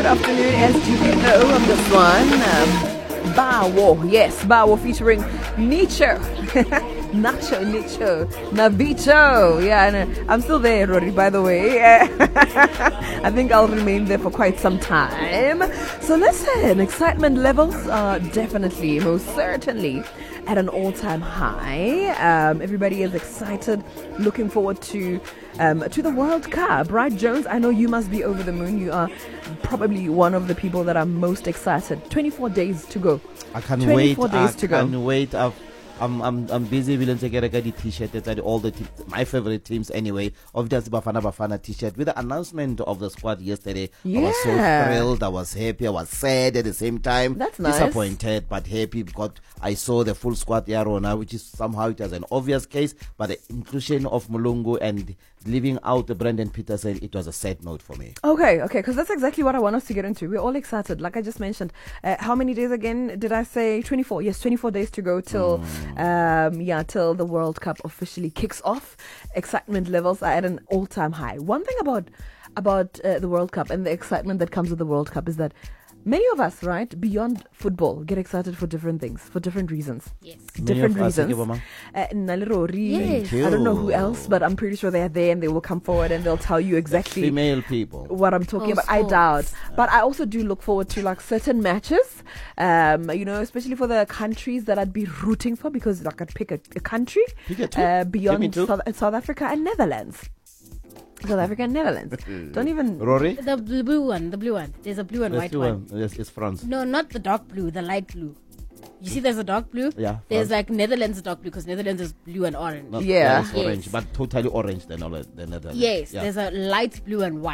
good afternoon, SGPO on this one. Bawo, yes, Bawo featuring Nicho. Nicho, Navicho. Yeah, and I'm still there, Rory, by the way. I think I'll remain there for quite some time. So listen, excitement levels are definitely, most certainly, at an all-time high. Everybody is excited, looking forward to the World Cup. Right, Jones? I know you must be over the moon. You are probably one of the people that are most excited. 24 days to go. I can't 24 wait. days to go. I can't wait. I'm busy willing to get a t-shirt. It's at all the my favorite teams anyway. Obviously, Bafana t-shirt with the announcement of the squad yesterday. Yeah. I was so thrilled. I was happy. I was sad at the same time. That's nice. Disappointed but happy because I saw the full squad here on now, which is somehow it was an obvious case, but the inclusion of Mulungu and leaving out the Brendan Peterson, it was a sad note for me. Okay, because that's exactly what I want us to get into. We're all excited. Like I just mentioned, how many days again did I say? 24. Yes, 24 days to go till till the World Cup officially kicks off. Excitement levels are at an all-time high. One thing about the World Cup and the excitement that comes with the World Cup is that many of us, right, beyond football, get excited for different things, for different reasons. Yes. Different reasons. Nalirori. Yes. I don't know who else, but I'm pretty sure they're there and they will come forward and they'll tell you exactly Female people. what I'm talking about. I Sports. doubt. But I also do look forward to like certain matches, especially for the countries that I'd be rooting for, because like I'd pick a country Pick a two. Give me beyond two. South Africa and Netherlands. South Africa and Netherlands. Don't even... Rory? The blue one. There's a blue and white one. Yes, it's France. No, not the dark blue, the light blue. You see there's a dark blue? Yeah. There's like Netherlands dark blue, because Netherlands is blue and orange. Not- Yeah. it's orange, Yes. but totally orange than all the Netherlands. Yes, Yeah. there's a light blue and white.